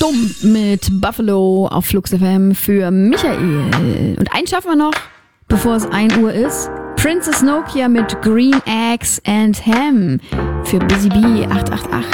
Dumm mit Buffalo auf Flux FM für Michael. Und einen schaffen wir noch, bevor es 1 Uhr ist. Princess Nokia mit Green Eggs and Ham für Busy Bee 888.